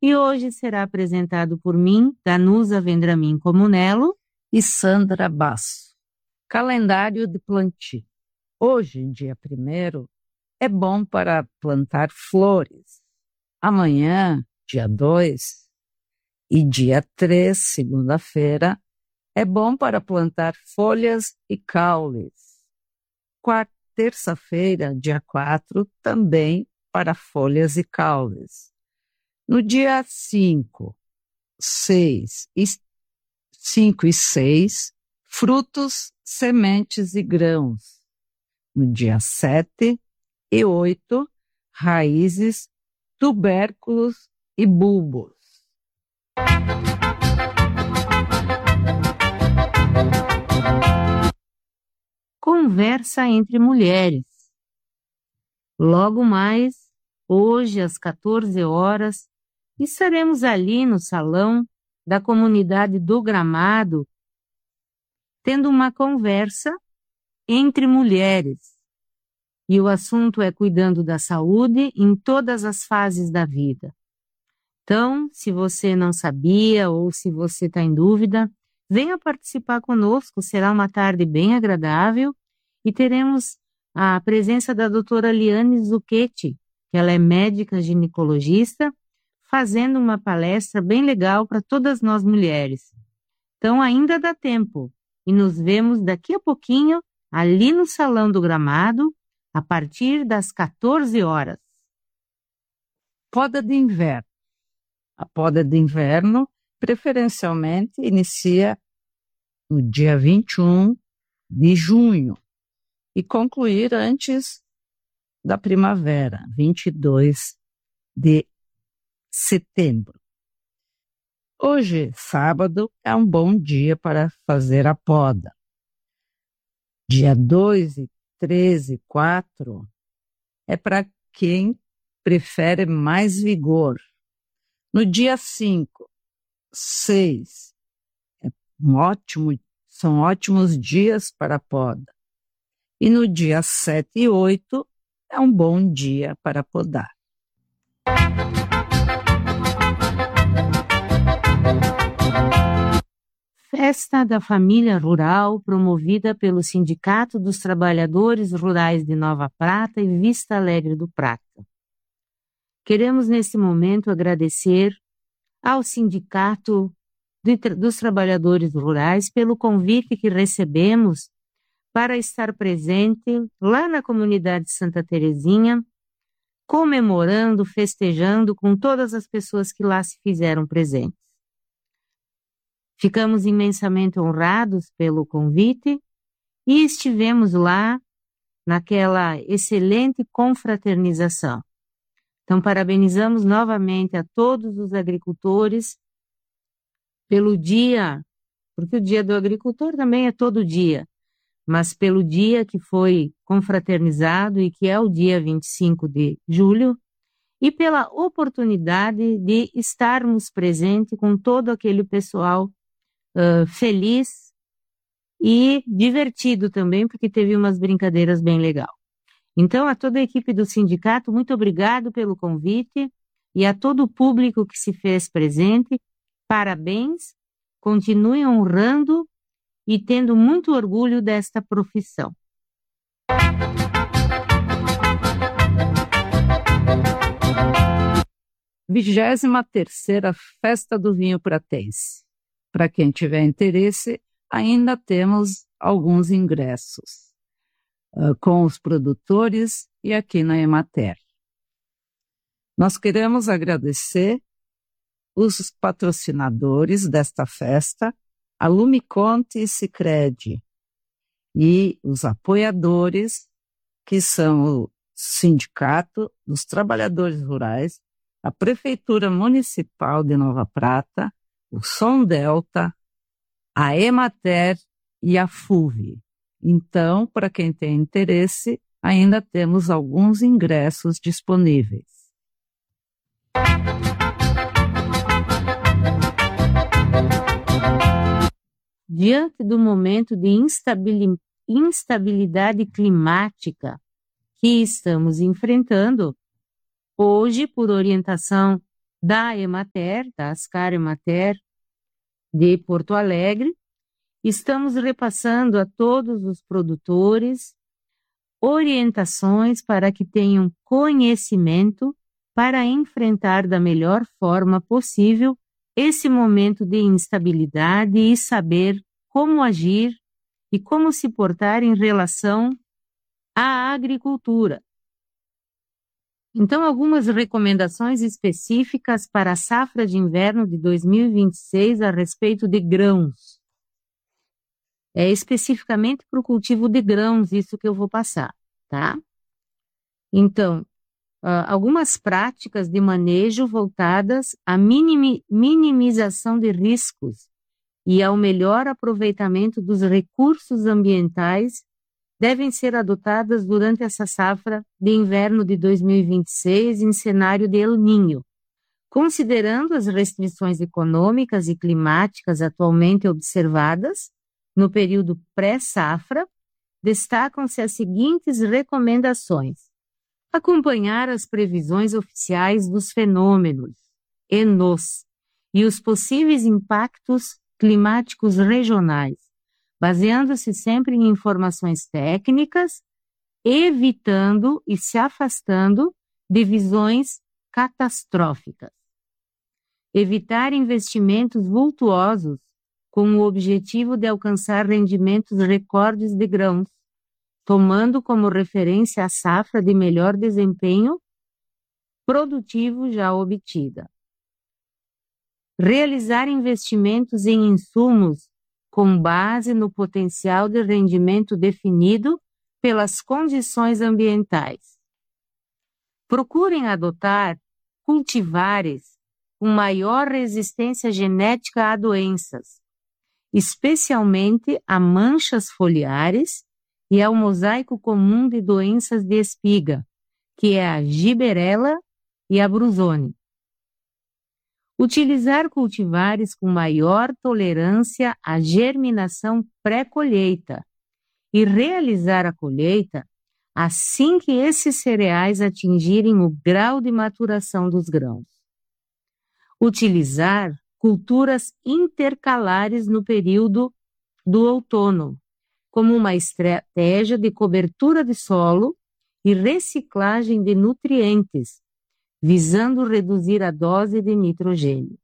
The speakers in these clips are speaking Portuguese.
e hoje será apresentado por mim, Danusa Vendramin Comunello e Sandra Basso. Calendário de plantio. Hoje, dia 1º, é bom para plantar flores. Amanhã, dia 2, e dia 3, segunda-feira, é bom para plantar folhas e caules. Terça-feira, dia 4, também para folhas e caules. No dia 5 e 6, frutos, sementes e grãos. No dia 7 e 8, raízes, tubérculos e bulbos. Conversa entre mulheres. Logo mais, hoje às 14 horas, estaremos ali no salão da comunidade do Gramado, tendo uma conversa entre mulheres. E o assunto é cuidando da saúde em todas as fases da vida. Então, se você não sabia ou se você está em dúvida, venha participar conosco, será uma tarde bem agradável e teremos a presença da doutora Liane Zucchetti, que ela é médica ginecologista, fazendo uma palestra bem legal para todas nós mulheres. Então ainda dá tempo e nos vemos daqui a pouquinho ali no Salão do Gramado, a partir das 14 horas. Poda de inverno. A poda de inverno, preferencialmente, inicia no dia 21 de junho e concluir antes da primavera, 22 de setembro. Hoje, sábado, é um bom dia para fazer a poda. Dia 2 e 3 e 4 é para quem prefere mais vigor. No dia 5, 6, são ótimos dias para a poda. E no dia 7 e 8 é um bom dia para podar. Festa da Família Rural, promovida pelo Sindicato dos Trabalhadores Rurais de Nova Prata e Vista Alegre do Prata. Queremos, nesse momento, agradecer ao Sindicato dos Trabalhadores Rurais pelo convite que recebemos para estar presente lá na comunidade Santa Terezinha, comemorando, festejando com todas as pessoas que lá se fizeram presentes. Ficamos imensamente honrados pelo convite e estivemos lá naquela excelente confraternização. Então, parabenizamos novamente a todos os agricultores pelo dia, porque o Dia do Agricultor também é todo dia, mas pelo dia que foi confraternizado e que é o dia 25 de julho, e pela oportunidade de estarmos presentes com todo aquele pessoal feliz e divertido também, porque teve umas brincadeiras bem legais. Então, a toda a equipe do sindicato, muito obrigado pelo convite e a todo o público que se fez presente, parabéns, continuem honrando e tendo muito orgulho desta profissão. Vigésima terceira Festa do Vinho Pratense. Para quem tiver interesse, ainda temos alguns ingressos com os produtores e aqui na Emater. Nós queremos agradecer os patrocinadores desta festa, a Lumiconte e Sicredi, e os apoiadores, que são o Sindicato dos Trabalhadores Rurais, a Prefeitura Municipal de Nova Prata, o Som Delta, a Emater e a FUV. Então, para quem tem interesse, ainda temos alguns ingressos disponíveis. Diante do momento de instabilidade climática que estamos enfrentando, hoje, por orientação da Emater, da Ascar Emater de Porto Alegre. Estamos repassando a todos os produtores orientações para que tenham conhecimento para enfrentar da melhor forma possível esse momento de instabilidade e saber como agir e como se portar em relação à agricultura. Então, algumas recomendações específicas para a safra de inverno de 2026 a respeito de grãos. É especificamente para o cultivo de grãos, isso que eu vou passar, tá? Então, algumas práticas de manejo voltadas à minimização de riscos e ao melhor aproveitamento dos recursos ambientais devem ser adotadas durante essa safra de inverno de 2026 em cenário de El Niño, considerando as restrições econômicas e climáticas atualmente observadas no período pré-safra. Destacam-se as seguintes recomendações: acompanhar as previsões oficiais dos fenômenos ENOS e os possíveis impactos climáticos regionais, baseando-se sempre em informações técnicas, evitando e se afastando de visões catastróficas. Evitar investimentos vultuosos com o objetivo de alcançar rendimentos recordes de grãos, tomando como referência a safra de melhor desempenho produtivo já obtida. Realizar investimentos em insumos com base no potencial de rendimento definido pelas condições ambientais. Procurem adotar cultivares com maior resistência genética a doenças, especialmente a manchas foliares e ao mosaico comum de doenças de espiga, que é a giberela e a brusone. Utilizar cultivares com maior tolerância à germinação pré-colheita e realizar a colheita assim que esses cereais atingirem o grau de maturação dos grãos. Utilizar culturas intercalares no período do outono, como uma estratégia de cobertura de solo e reciclagem de nutrientes, visando reduzir a dose de nitrogênio.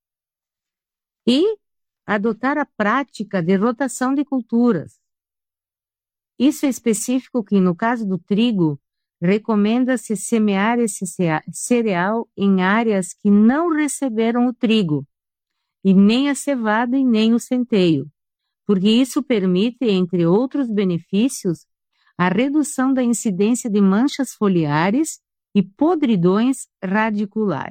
E adotar a prática de rotação de culturas. Isso é específico que, no caso do trigo, recomenda-se semear esse cereal em áreas que não receberam o trigo, e nem a cevada e nem o centeio, porque isso permite, entre outros benefícios, a redução da incidência de manchas foliares e podridões radiculares.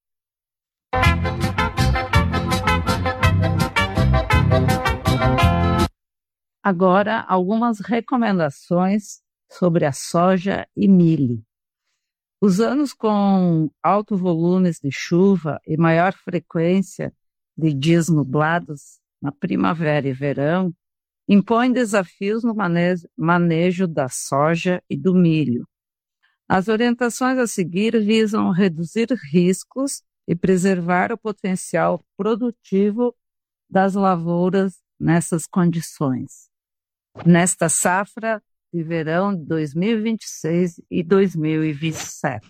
Agora, algumas recomendações sobre a soja e milho. Os anos com alto volumes de chuva e maior frequência de dias nublados na primavera e verão impõem desafios no manejo da soja e do milho. As orientações a seguir visam reduzir riscos e preservar o potencial produtivo das lavouras nessas condições, nesta safra de verão de 2026 e 2027.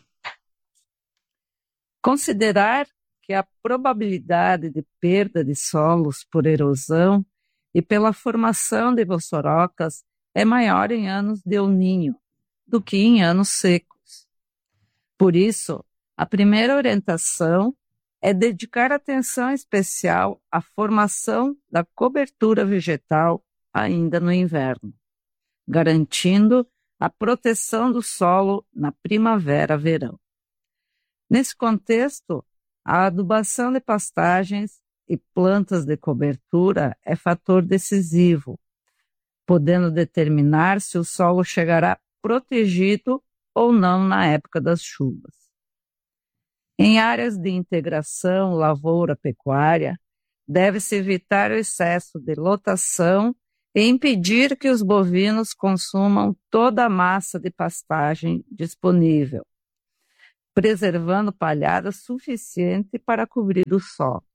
Considerar que a probabilidade de perda de solos por erosão e pela formação de bossorocas é maior em anos de El Niño do que em anos secos. Por isso, a primeira orientação é dedicar atenção especial à formação da cobertura vegetal ainda no inverno, garantindo a proteção do solo na primavera-verão. Nesse contexto, a adubação de pastagens e plantas de cobertura é fator decisivo, podendo determinar se o solo chegará protegido ou não na época das chuvas. Em áreas de integração lavoura-pecuária, deve-se evitar o excesso de lotação e impedir que os bovinos consumam toda a massa de pastagem disponível. preservando palhada suficiente para cobrir o solo.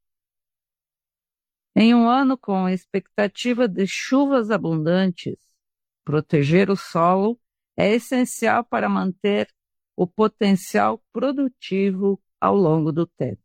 Em um ano com expectativa de chuvas abundantes, proteger o solo é essencial para manter o potencial produtivo ao longo do tempo.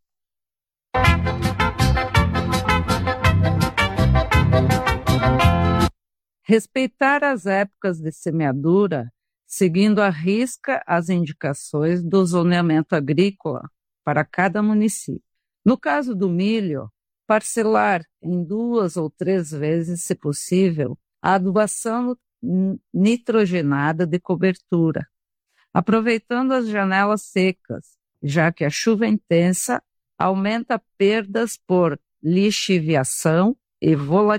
Respeitar as épocas de semeadura, seguindo à risca as indicações do zoneamento agrícola para cada município. No caso do milho, parcelar em 2 ou 3 vezes, se possível, a adubação nitrogenada de cobertura, aproveitando as janelas secas, já que a chuva intensa aumenta perdas por lixiviação e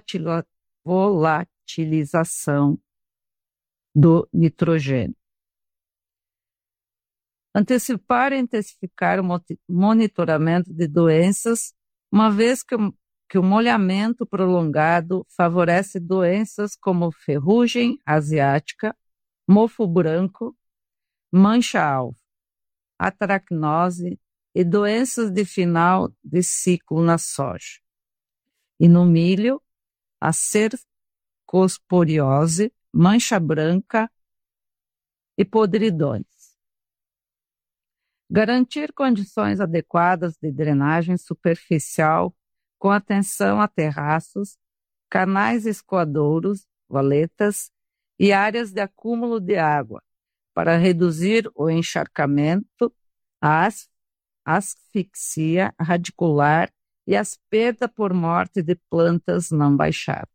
volatilização do nitrogênio. Antecipar e intensificar o monitoramento de doenças, uma vez que o molhamento prolongado favorece doenças como ferrugem asiática, mofo branco, mancha-alvo, atracnose e doenças de final de ciclo na soja. E no milho, a cercosporiose, mancha branca e podridões. Garantir condições adequadas de drenagem superficial com atenção a terraços, canais escoadouros, valetas e áreas de acúmulo de água, para reduzir o encharcamento, a asfixia radicular e as perdas por morte de plantas não baixadas.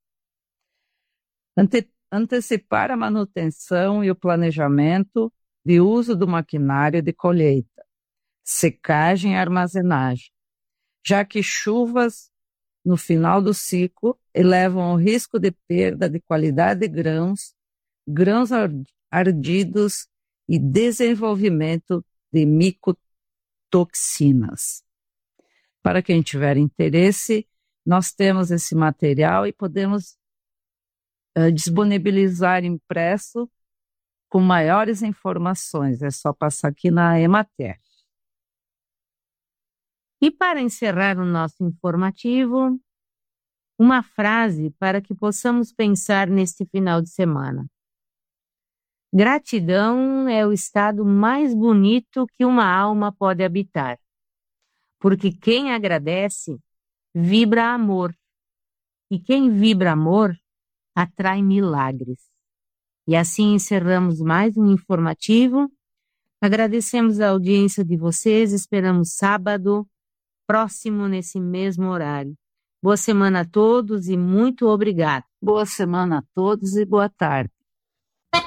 Antecipar a manutenção e o planejamento de uso do maquinário de colheita, secagem e armazenagem, já que chuvas no final do ciclo elevam o risco de perda de qualidade de grãos ardidos e desenvolvimento de micotoxinas. Para quem tiver interesse, nós temos esse material e podemos disponibilizar impresso com maiores informações. É só passar aqui na Emater. E para encerrar o nosso informativo, uma frase para que possamos pensar neste final de semana. Gratidão é o estado mais bonito que uma alma pode habitar, porque quem agradece vibra amor, e quem vibra amor atrai milagres. E assim encerramos mais um informativo. Agradecemos a audiência de vocês, esperamos sábado próximo nesse mesmo horário. Boa semana a todos e muito obrigado. Boa semana a todos e boa tarde.